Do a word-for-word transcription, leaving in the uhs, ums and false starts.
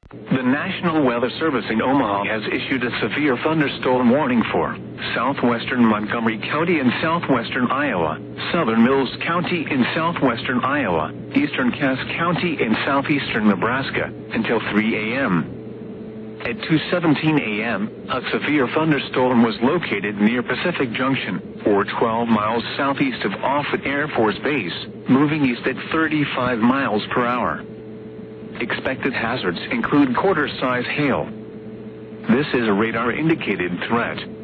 The National Weather Service in Omaha has issued a severe thunderstorm warning for southwestern Montgomery County in southwestern Iowa, southern Mills County in southwestern Iowa, eastern Cass County in southeastern Nebraska until three A M At two seventeen A M, a severe thunderstorm was located near Pacific Junction, or twelve miles southeast of Offutt Air Force Base, moving east at thirty-five miles per hour. Expected hazards include quarter-size hail. This is a radar-indicated threat.